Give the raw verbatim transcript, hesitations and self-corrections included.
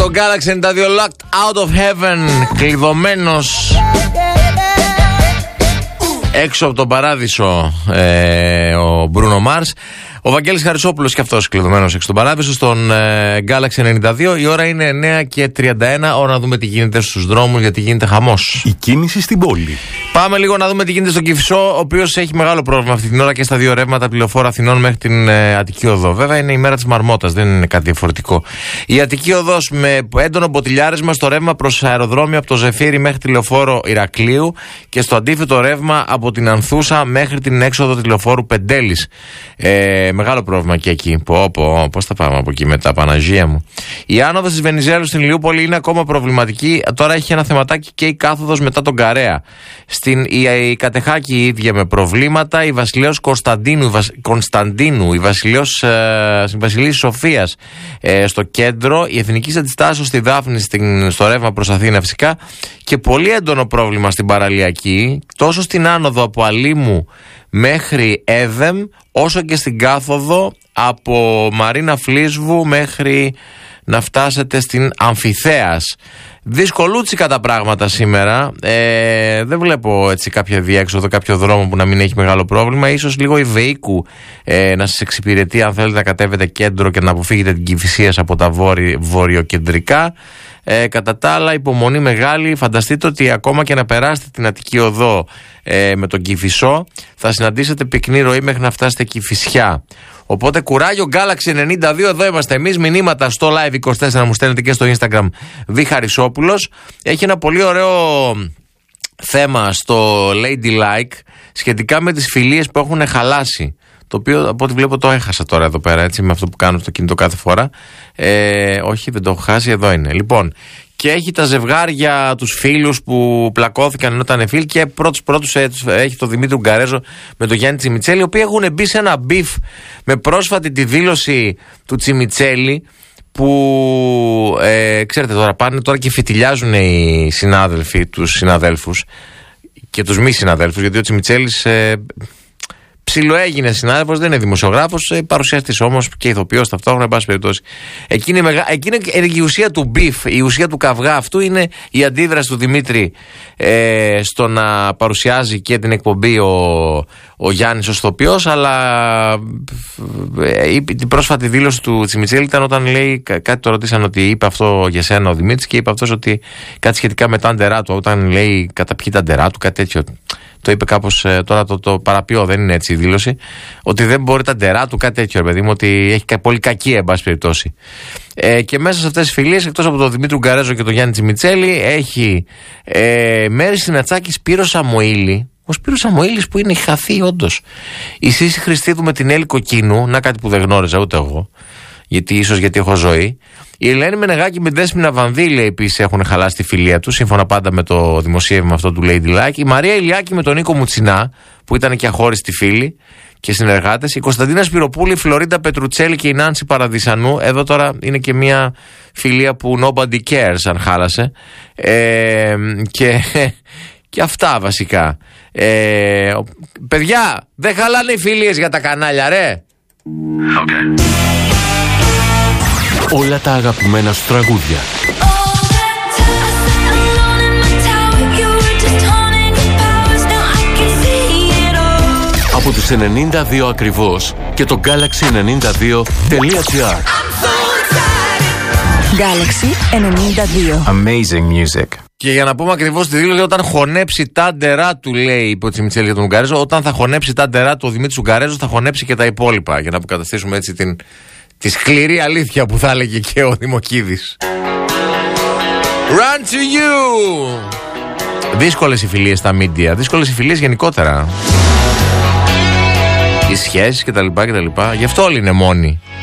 Το Galaxy ενενήντα δύο Locked Out of Heaven, κλειδωμένος έξω από τον παράδεισο, ε, ο Μπρούνο Μάρς. Ο Βαγγέλης Χαρισόπουλος και αυτός κλειδωμένος έξω τον παράδεισο στον ε, Galaxy ενενήντα δύο. Η ώρα είναι εννιά και τριάντα ένα. Ώρα να δούμε τι γίνεται στους δρόμους, γιατί γίνεται χαμός. Η κίνηση στην πόλη. Πάμε λίγο να δούμε τι γίνεται στον Κηφισό, ο οποίος έχει μεγάλο πρόβλημα αυτή την ώρα και στα δύο ρεύματα πληροφόρα Αθηνών μέχρι την ε, Αττική Οδό. Βέβαια είναι η μέρα της Μαρμότας, δεν είναι κάτι διαφορετικό. Η Αττική Οδός με έντονο μποτιλιάρισμα στο ρεύμα προς αεροδρόμιο από το Ζεφύρι μέχρι τη λεωφόρο Ηρακλείου και στο αντίθετο ρεύμα από την Ανθούσα μέχρι την έξοδο τηλεοφόρου Πεντέλης. Ε, Μεγάλο πρόβλημα και εκεί. Πω, πω, πώς θα πάμε από εκεί μετά, Παναγία μου. Η άνοδος της Βενιζέλου στην Ηλιούπολη είναι ακόμα προβληματική. Τώρα έχει ένα θεματάκι και η κάθοδος μετά τον Καρέα. Στην η, η Κατεχάκη η ίδια με προβλήματα. Η Βασιλέως Κωνσταντίνου, Κωνσταντίνου η Βασιλέως ε, Βασιλής Σοφίας ε, στο κέντρο. Η Εθνική Αντιστάσεως στη Δάφνη στην, στο ρεύμα προς Αθήνα φυσικά. Και πολύ έντονο πρόβλημα στην παραλιακή. Τόσο στην άνοδο από Αλήμου μέχρι Έδεμ, όσο και στην κάθοδο από Μαρίνα Φλίσβου μέχρι να φτάσετε στην Αμφιθέας. Δυσκολούτσικα τα πράγματα σήμερα. Ε, δεν βλέπω έτσι κάποια διέξοδο, κάποιο δρόμο που να μην έχει μεγάλο πρόβλημα. Ίσως λίγο η Βεϊκού ε, να σας εξυπηρετεί αν θέλετε να κατέβετε κέντρο και να αποφύγετε την Κηφισίας από τα βόρει, βορειοκεντρικά. Ε, κατά τα άλλα, υπομονή μεγάλη. Φανταστείτε ότι ακόμα και να περάσετε την Αττική Οδό ε, με τον Κηφισό, θα συναντήσετε πυκνή ροή μέχρι να φτάσετε Κηφισιά. Οπότε κουράγιο, Galaxy ενενήντα δύο, εδώ είμαστε εμείς. Μηνύματα στο Live είκοσι τέσσερα μου στέλνετε και στο Instagram Β Χαρισόπουλος. Έχει ένα πολύ ωραίο θέμα στο Ladylike σχετικά με τις φιλίες που έχουν χαλάσει. Το οποίο από ό,τι βλέπω το έχασα τώρα εδώ πέρα, έτσι, με αυτό που κάνω στο κινητό κάθε φορά. Ε, όχι, δεν το έχω χάσει, εδώ είναι. Λοιπόν, και έχει τα ζευγάρια, τους φίλους που πλακώθηκαν ενώ ήταν φίλοι, και πρώτους πρώτους έχει το Δημήτρη Γκαρέζο με τον Γιάννη Τσιμιτσέλη, οι οποίοι έχουν μπει σε ένα μπιφ με πρόσφατη τη δήλωση του Τσιμιτσέλη, που ε, ξέρετε τώρα πάνε τώρα και φιτιλιάζουν οι συνάδελφοι τους συναδέλφους και τους μη συναδέλφους, γιατί ο Τσιμιτσέλης ε, ψιλοέγινε συνάδελφος, δεν είναι δημοσιογράφος, ε, παρουσιαστής όμως και ηθοποιός ταυτόχρονα, εν πάση περιπτώσει. Εκείνη, μεγα... Εκείνη η ουσία του μπιφ, η ουσία του καυγά αυτού είναι η αντίδραση του Δημήτρη ε, στο να παρουσιάζει και την εκπομπή ο, ο Γιάννης ως ηθοποιός, αλλά ε, την πρόσφατη δήλωση του Τσιμιτσέλη ήταν όταν λέει, κάτι το ρωτήσαν ότι είπε αυτό για σένα ο Δημήτρης και είπε αυτός ότι κάτι σχετικά με τα άντερά του, όταν λέει καταπιεί τα άντερά του, κάτι τέτοιο. Το είπε κάπως, τώρα το, το παραποιώ, δεν είναι έτσι η δήλωση. Ότι δεν μπορεί τα ντερά του, κάτι τέτοιο, ρε παιδί μου, ότι έχει πολύ κακή, εν πάση περιπτώσει. Ε, και μέσα σε αυτές τις φιλίες, εκτός από τον Δημήτρη Γκαρέζο και τον Γιάννη Τσιμιτσέλη, έχει ε, Μέρη Συνατσάκη, Σπύρο Σαμοήλη. Ο Σπύρος Σαμοήλης που είναι χαθή, όντως. Η Σύση Χριστίδου με την Έλλη Κοκκίνου, να κάτι που δεν γνώριζα ούτε εγώ. Γιατί, ίσως γιατί έχω ζωή. Η Ελένη Μενεγάκη με Δέσποινα Βανδύλη επίσης έχουν χαλάσει τη φιλία του, σύμφωνα πάντα με το δημοσίευμα αυτό του Ladylike. Η Μαρία Ηλιάκη με τον Νίκο Μουτσινά, που ήταν και αχώριστοι φίλοι και συνεργάτες. Η Κωνσταντίνα Σπυροπούλη, η Φλωρίντα Πετρουτσέλη και η Νάνση Παραδισανού. Εδώ τώρα είναι και μια φιλία που nobody cares αν χάλασε. Ε, και, και αυτά βασικά. Ε, παιδιά, δεν χαλάνε οι φιλίες για τα κανάλια, ρε. Okay. Όλα τα αγαπημένα σου τραγούδια. Από τους ενενήντα δύο ακριβώς και το Galaxy ενενήντα δύο τελεία τζι άρ. Galaxy ενενήντα δύο. Amazing music. Και για να πούμε ακριβώς τη δήλωση, όταν χωνέψει τα ντερά του, λέει, είπε ο Τσιμιτσέλη για τον Ουγγαρέζο, όταν θα χωνέψει τα ντερά του ο Δημήτρης Ουγγαρέζος, θα χωνέψει και τα υπόλοιπα. Για να αποκαταστήσουμε έτσι την, τη σκληρή αλήθεια που θα έλεγε και ο Δημοκίδης. Run to you! Δύσκολες οι φιλίες στα media, δύσκολες οι φιλίες γενικότερα. Οι σχέσεις κτλ. κτλ. Γι' αυτό όλοι είναι μόνοι.